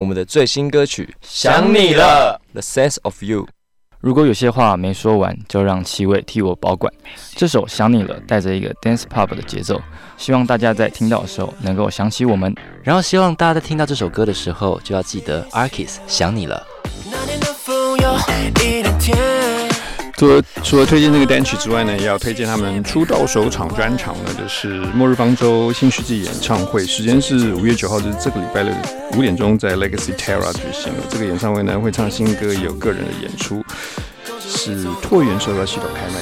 们的最新歌曲《想你了》The Sense of You。 如果有些话没说完，就让七位替我保管。这首《想你了》带着一个 dance pop 的节奏，希望大家在听到的时候能够想起我们。 然后希望大家在听到这首歌的时候，就要记得 Arkiss 想你了。 除了推荐这个单曲之外呢，也要推荐他们出道首场专场呢，就是末日方舟新世纪演唱会，时间是5月9号，就是这个礼拜六5点钟在 Legacy Terra 举行了。这个演唱会呢会唱新歌，也有个人的演出，是拓元售票系统开卖